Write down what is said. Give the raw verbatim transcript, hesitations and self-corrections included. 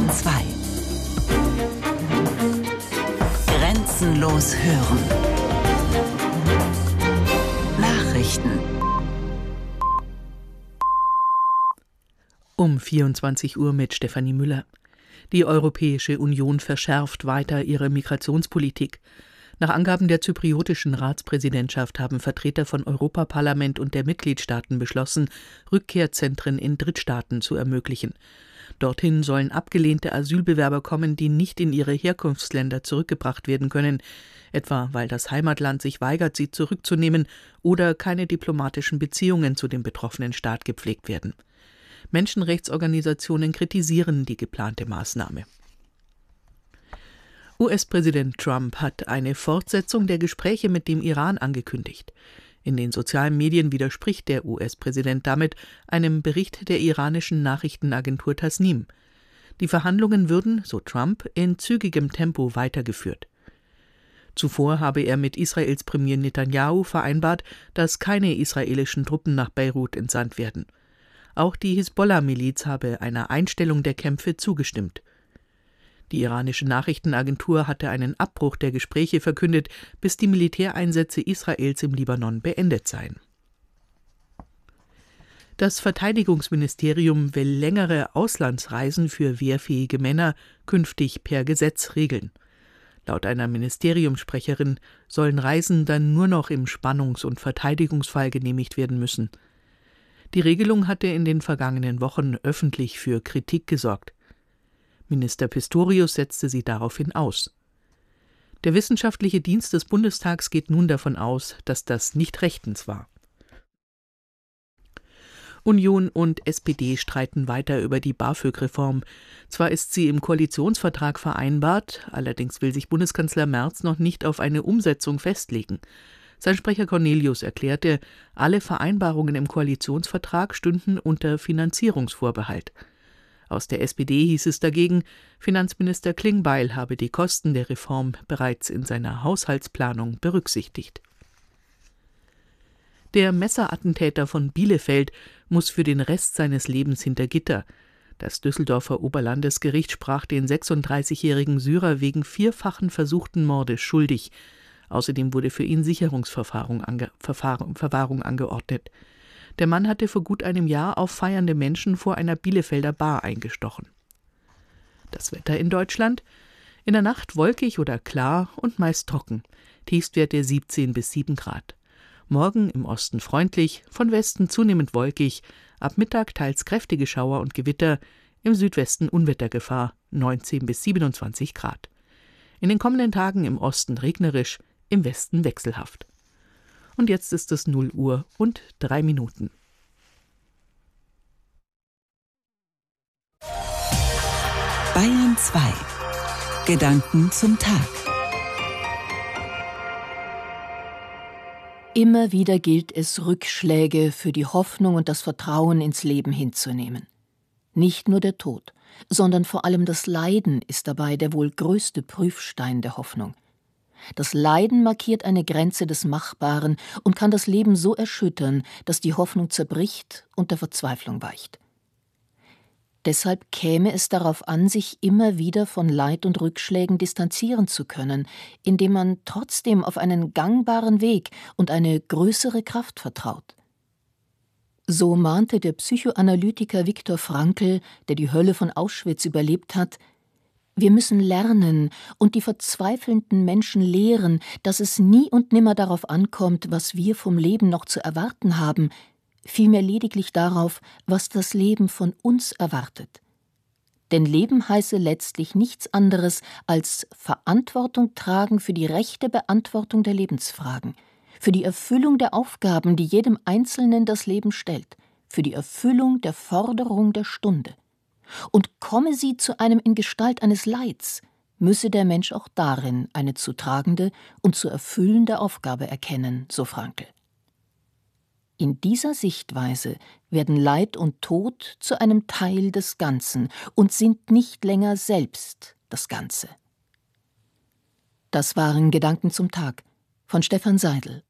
zwei. Grenzenlos hören. Nachrichten. Um vierundzwanzig Uhr mit Stefanie Müller. Die Europäische Union verschärft weiter ihre Migrationspolitik. Nach Angaben der zypriotischen Ratspräsidentschaft haben Vertreter von Europaparlament und der Mitgliedstaaten beschlossen, Rückkehrzentren in Drittstaaten zu ermöglichen. Dorthin sollen abgelehnte Asylbewerber kommen, die nicht in ihre Herkunftsländer zurückgebracht werden können, etwa weil das Heimatland sich weigert, sie zurückzunehmen oder keine diplomatischen Beziehungen zu dem betroffenen Staat gepflegt werden. Menschenrechtsorganisationen kritisieren die geplante Maßnahme. U S-Präsident Trump hat eine Fortsetzung der Gespräche mit dem Iran angekündigt. In den sozialen Medien widerspricht der U S-Präsident damit einem Bericht der iranischen Nachrichtenagentur Tasnim. Die Verhandlungen würden, so Trump, in zügigem Tempo weitergeführt. Zuvor habe er mit Israels Premier Netanyahu vereinbart, dass keine israelischen Truppen nach Beirut entsandt werden. Auch die Hisbollah-Miliz habe einer Einstellung der Kämpfe zugestimmt. Die iranische Nachrichtenagentur hatte einen Abbruch der Gespräche verkündet, bis die Militäreinsätze Israels im Libanon beendet seien. Das Verteidigungsministerium will längere Auslandsreisen für wehrfähige Männer künftig per Gesetz regeln. Laut einer Ministeriumssprecherin sollen Reisen dann nur noch im Spannungs- und Verteidigungsfall genehmigt werden müssen. Die Regelung hatte in den vergangenen Wochen öffentlich für Kritik gesorgt. Minister Pistorius setzte sie daraufhin aus. Der wissenschaftliche Dienst des Bundestags geht nun davon aus, dass das nicht rechtens war. Union und S P D streiten weiter über die BAföG-Reform. Zwar ist sie im Koalitionsvertrag vereinbart, allerdings will sich Bundeskanzler Merz noch nicht auf eine Umsetzung festlegen. Sein Sprecher Cornelius erklärte, alle Vereinbarungen im Koalitionsvertrag stünden unter Finanzierungsvorbehalt. Aus der S P D hieß es dagegen, Finanzminister Klingbeil habe die Kosten der Reform bereits in seiner Haushaltsplanung berücksichtigt. Der Messerattentäter von Bielefeld muss für den Rest seines Lebens hinter Gitter. Das Düsseldorfer Oberlandesgericht sprach den sechsunddreißigjährigen Syrer wegen vierfachen versuchten Mordes schuldig. Außerdem wurde für ihn Sicherungsverwahrung ange- Verfahren, Verwahrung angeordnet. Der Mann hatte vor gut einem Jahr auf feiernde Menschen vor einer Bielefelder Bar eingestochen. Das Wetter in Deutschland? In der Nacht wolkig oder klar und meist trocken. Tiefstwerte siebzehn bis sieben Grad. Morgen im Osten freundlich, von Westen zunehmend wolkig, ab Mittag teils kräftige Schauer und Gewitter, im Südwesten Unwettergefahr, neunzehn bis siebenundzwanzig Grad. In den kommenden Tagen im Osten regnerisch, im Westen wechselhaft. Und jetzt ist es null Uhr und drei Minuten. Bayern zwei. Gedanken zum Tag. Immer wieder gilt es, Rückschläge für die Hoffnung und das Vertrauen ins Leben hinzunehmen. Nicht nur der Tod, sondern vor allem das Leiden ist dabei der wohl größte Prüfstein der Hoffnung. Das Leiden markiert eine Grenze des Machbaren und kann das Leben so erschüttern, dass die Hoffnung zerbricht und der Verzweiflung weicht. Deshalb käme es darauf an, sich immer wieder von Leid und Rückschlägen distanzieren zu können, indem man trotzdem auf einen gangbaren Weg und eine größere Kraft vertraut. So mahnte der Psychoanalytiker Viktor Frankl, der die Hölle von Auschwitz überlebt hat: Wir müssen lernen und die verzweifelnden Menschen lehren, dass es nie und nimmer darauf ankommt, was wir vom Leben noch zu erwarten haben, vielmehr lediglich darauf, was das Leben von uns erwartet. Denn Leben heiße letztlich nichts anderes als Verantwortung tragen für die rechte Beantwortung der Lebensfragen, für die Erfüllung der Aufgaben, die jedem Einzelnen das Leben stellt, für die Erfüllung der Forderung der Stunde. Und komme sie zu einem in Gestalt eines Leids, müsse der Mensch auch darin eine zu tragende und zu erfüllende Aufgabe erkennen, so Frankl. In dieser Sichtweise werden Leid und Tod zu einem Teil des Ganzen und sind nicht länger selbst das Ganze. Das waren Gedanken zum Tag von Stefan Seidel.